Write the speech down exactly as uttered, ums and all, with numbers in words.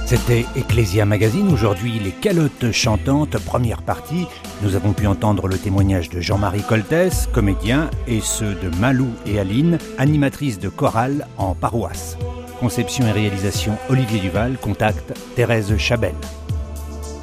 C'était Ecclesia Magazine, aujourd'hui les calottes chantantes, première partie. Nous avons pu entendre le témoignage de Jean-Marie Coltès, comédien, et ceux de Malou et Aline, animatrices de chorale en paroisse. Conception et réalisation Olivier Duval, contact Thérèse Chabel.